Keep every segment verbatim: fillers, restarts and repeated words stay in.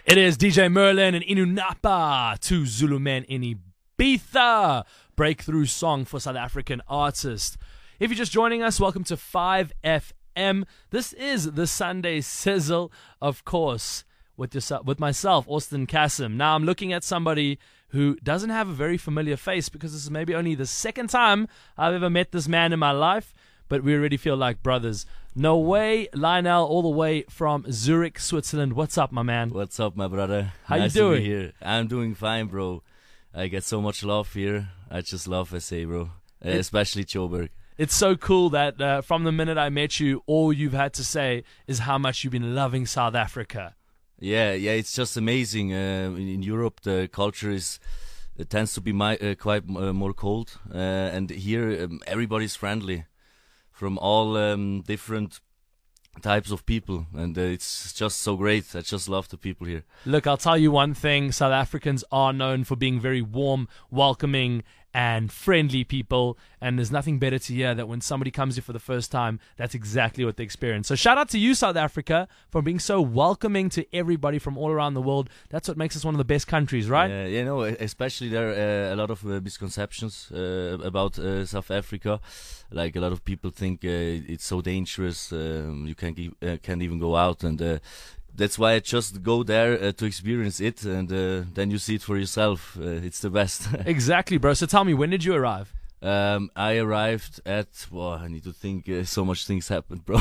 It is D J Merlin and Inu Napa, two Zulu men in Ibiza. Breakthrough song for South African artists. If you're just joining us, welcome to five F M. This is the Sunday Sizzle, of course, with yourself, with myself, Austin Cassim. Now I'm looking at somebody who doesn't have a very familiar face because this is maybe only the second time I've ever met this man in my life, but we already feel like brothers. No way, Lionel, all the way from Zurich, Switzerland. What's up, my man? What's up, my brother? How nice you doing? To be here. I'm doing fine, bro. I get so much love here. I just love S A, bro. Uh, especially Joburg. It's so cool that uh, from the minute I met you, all you've had to say is how much you've been loving South Africa. Yeah, yeah, it's just amazing. Uh, in, in Europe, the culture is it tends to be my, uh, quite uh, more cold, uh, and here um, everybody's friendly, from all um, different types of people, and uh, it's just so great. I just love the people here. Look, I'll tell you one thing: South Africans are known for being very warm, welcoming, and friendly people, and there's nothing better to hear that when somebody comes here for the first time, that's exactly what they experience. So shout out to you, South Africa, for being so welcoming to everybody from all around the world. That's what makes us one of the best countries, right? Yeah, you know, especially there are uh, a lot of uh, misconceptions uh, about uh, South Africa. Like a lot of people think uh, it's so dangerous, um, you can't, e- uh, can't even go out, and uh, that's why I just go there uh, to experience it, and uh, then you see it for yourself. Uh, it's the best. Exactly, bro. So tell me, when did you arrive? Um, I arrived at, well, I need to think, uh, so much things happened, bro.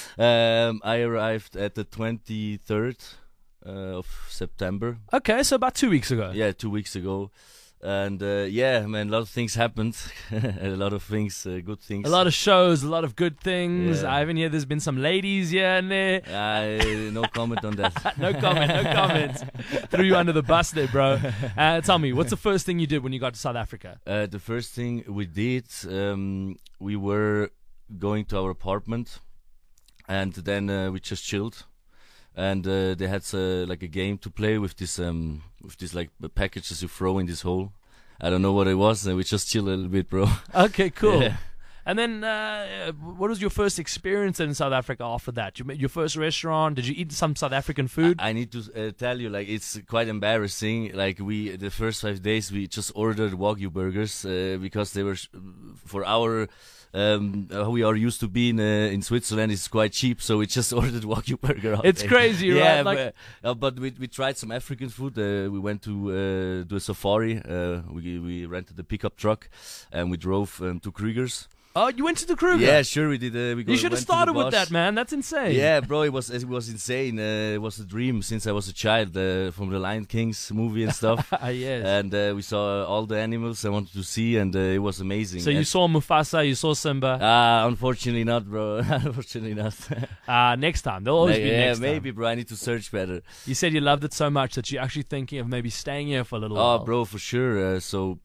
um, I arrived at the twenty-third uh, of September. Okay, so about two weeks ago. Yeah, two weeks ago. And uh, yeah, man, a lot of things happened. a lot of things, uh, good things. A lot of shows, a lot of good things. Yeah. I even hear there's been some ladies here and there. Uh, no comment on that. no comment, no comment. Threw you under the bus there, bro. Uh, tell me, what's the first thing you did when you got to South Africa? Uh, the first thing we did, um, we were going to our apartment, and then uh, we just chilled. And uh, they had uh, like a game to play with this, um, with this like packages you throw in this hole. I don't know what it was. And we just chill a little bit, bro. Okay, cool. Yeah. And then, uh, what was your first experience in South Africa after that? You made your first restaurant? Did you eat some South African food? I, I need to uh, tell you, like, it's quite embarrassing. Like, we the first five days we just ordered Wagyu burgers uh, because they were sh- for our. Um, how we are used to being uh, in Switzerland is quite cheap, so we just ordered Wagyu burger. All it's day. crazy, yeah, right? Like, but, uh, but we we tried some African food. Uh, we went to uh, do a safari. Uh, we we rented a pickup truck, and we drove um, to Kruger's. oh, you went to the Kruger? Yeah, sure we did. Uh, we go, You should have went to the started with Bosch. that, man. That's insane. Yeah, bro, it was it was insane. Uh, it was a dream since I was a child, uh, from the Lion Kings movie and stuff. yes. And uh, we saw all the animals I wanted to see, and uh, it was amazing. So you and, saw Mufasa, you saw Simba. uh, unfortunately not, bro. Unfortunately not. Uh, next time. There'll always be yeah, next time. maybe, bro. I need to search better. You said you loved it so much that you're actually thinking of maybe staying here for a little Oh, while. bro, for sure. Uh, so,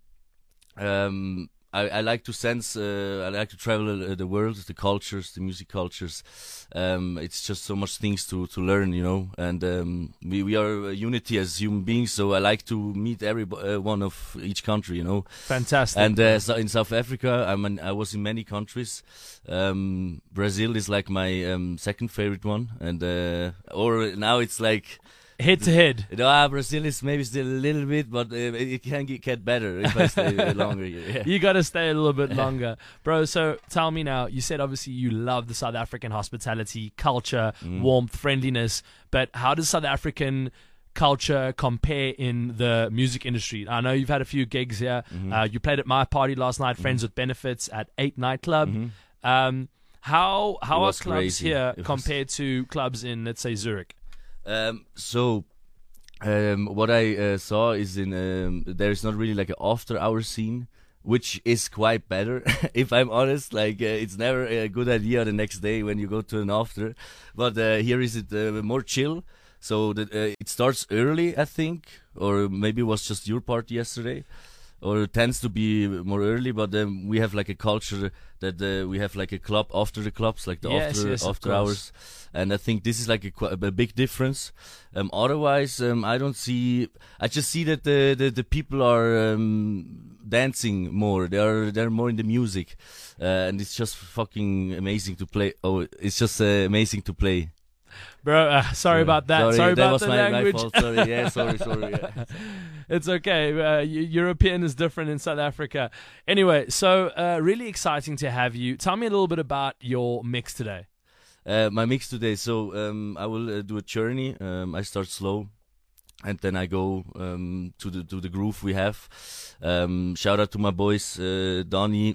um, I, I like to sense. Uh, I like to travel uh, the world, the cultures, the music cultures. Um, it's just so much things to, to learn, you know. And um, we we are a unity as human beings. So I like to meet every uh, one of each country, you know. Fantastic. And uh, so in South Africa, I'm an, I was in many countries. Um, Brazil is like my um, second favorite one, and uh, or now it's like. Head to head. No, Brazil is maybe still a little bit, but uh, it can get, get better if I stay uh, longer here. Yeah. You got to stay a little bit longer. Bro, so tell me now, you said obviously you love the South African hospitality, culture, Mm. warmth, friendliness, but how does South African culture compare in the music industry? I know you've had a few gigs here. Mhm. Uh, you played at my party last night, Friends with Benefits at eight nightclub. Mhm. Um, how how It are was clubs crazy. here It was- compared to clubs in, let's say, Zurich? Um, so, um, what I uh, saw is in um, there is not really like an after-hour scene, which is quite better. If I'm honest, like uh, it's never a good idea the next day when you go to an after, but uh, here is it uh, more chill. So that uh, it starts early, I think, or maybe it was just your party yesterday. Or it tends to be more early, but um, we have like a culture that uh, we have like a club after the clubs, like the Yes, after yes, of after course. hours, and I think this is like a, qu- a big difference. Um, otherwise, um, I don't see. I just see that the the, the people are um, dancing more. They are they're more in the music, uh, and it's just fucking amazing to play. Oh, it's just uh, amazing to play. Bro, uh, sorry Yeah. about that. Sorry, Sorry that about was the my, language. my fault. Sorry, yeah, sorry, sorry. Yeah. It's okay. Uh, Eu- European is different in South Africa. Anyway, so uh, really exciting to have you. Tell me a little bit about your mix today. Uh, my mix today. So um, I will uh, do a journey. Um, I start slow, and then I go um, to the to the groove we have. Um, shout out to my boys, uh, Donny,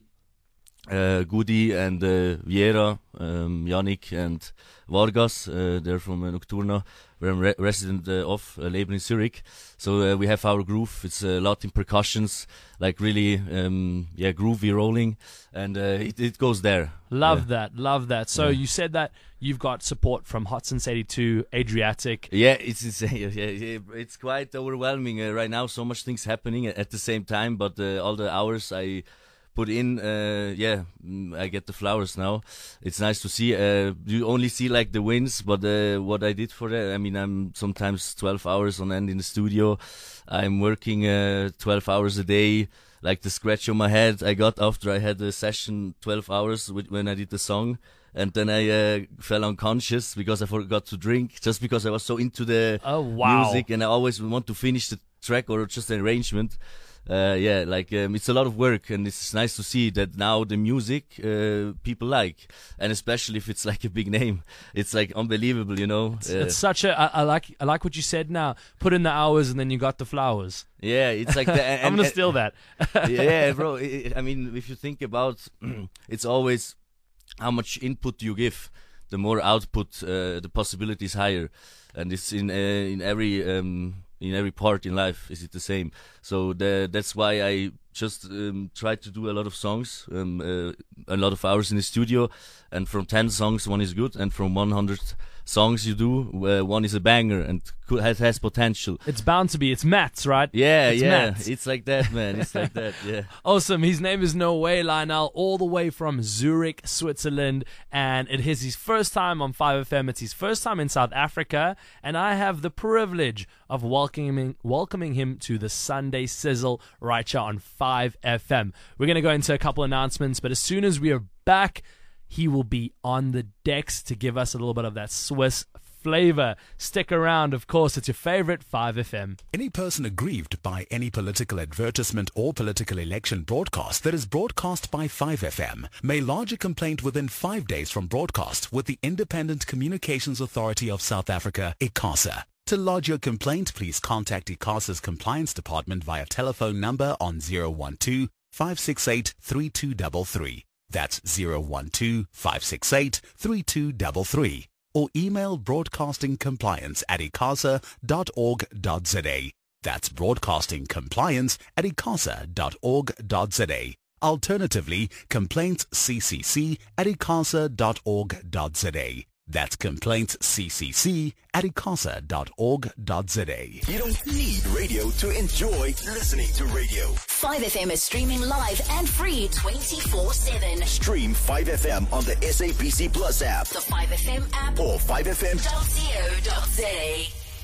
uh, Goody, and uh, Vieira, um, Yannick, and Vargas. Uh, they're from uh, Nocturna, where I'm re- resident uh, of uh, label in Zurich. So uh, we have our groove. It's a lot in percussions, like really, um, yeah, groovy rolling, and uh, it, it goes there. Love Yeah. that. Love that. So Yeah. you said that you've got support from Hot Since eighty-two, Adriatic. Yeah, it's insane. Yeah, yeah, it's quite overwhelming uh, right now. So much things happening at, at the same time, but uh, all the hours I put in, uh, yeah, mm, I get the flowers now. It's nice to see. Uh, you only see like the wins, but uh, what I did for that, I mean, I'm sometimes twelve hours on end in the studio. I'm working uh, twelve hours a day. Like the scratch on my head I got after I had a session twelve hours with, when I did the song. And then I uh, fell unconscious because I forgot to drink, just because I was so into the Oh, wow. music, and I always want to finish the track or just an arrangement. Uh, yeah, like um, it's a lot of work, and it's nice to see that now the music uh, people like, and especially if it's like a big name, it's like unbelievable, you know. It's, Uh, it's such a. I, I like. I like what you said. Now, put in the hours, and then you got the flowers. yeah, it's like the, and, I'm gonna and- steal that. yeah, bro. I I- I mean, if you think about, it's always how much input you give, the more output, uh, the possibility is higher, and it's in uh, in every um, in every part in life. Is it the same? So the, that's why I just um, try to do a lot of songs, um, uh, a lot of hours in the studio, and from ten songs one is good, and from one hundred songs you do, uh, one is a banger and could, has, has potential. It's bound to be. It's Matt's, right? Yeah, It's yeah, Matt. it's like that, man. It's like that, yeah. Awesome. His name is No Way Lionel, all the way from Zurich, Switzerland, and it is his first time on five F M. It's his first time in South Africa, and I have the privilege of welcoming welcoming him to the Sunday Sizzle right here on five F M. We're going to go into a couple announcements, but as soon as we are back, he will be on the decks to give us a little bit of that Swiss flavor. Stick around, of course. It's your favorite five F M. Any person aggrieved by any political advertisement or political election broadcast that is broadcast by five F M may lodge a complaint within five days from broadcast with the Independent Communications Authority of South Africa, ICASA. To lodge your complaint, please contact ICASA's Compliance Department via telephone number on zero one two, five six eight, three two three three. That's zero one two, five six eight, three two three three. Or email broadcastingcompliance at icasa dot org dot za. That's broadcastingcompliance at icasa dot org dot za. Alternatively, complaintsccc at icasa dot org dot za. That's complaintsccc at icasa dot org dot za. You don't need radio to enjoy listening to radio. five F M is streaming live and free twenty-four seven. Stream five F M on the S A B C Plus app The five F M app. or five F M. .co dot za.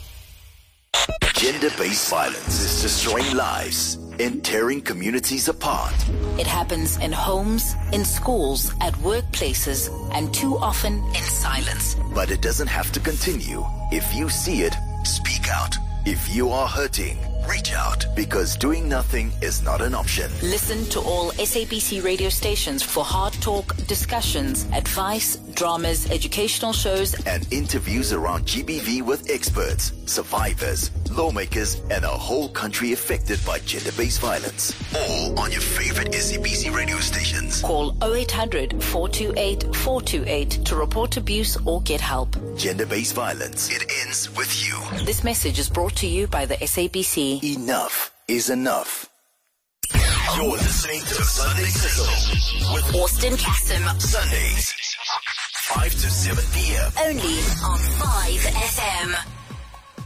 Gender-based violence is destroying lives and tearing communities apart. It happens in homes, in schools, at workplaces, and too often in silence. But it doesn't have to continue. If you see it, speak out. If you are hurting, reach out, because doing nothing is not an option. Listen to all S A B C radio stations for hard talk, discussions, advice, dramas, educational shows, And interviews around G B V with experts, survivors, lawmakers, and a whole country affected by gender-based violence. All on your favorite S A B C radio stations. Call oh eight hundred, four two eight, four two eight to report abuse or get help. Gender-based violence. It ends with you. This message is brought to you by the S A B C. Enough is enough. You're listening to the Sunday Sizzle with Austin Cassim, Sundays, five to seven p.m. only on five F M.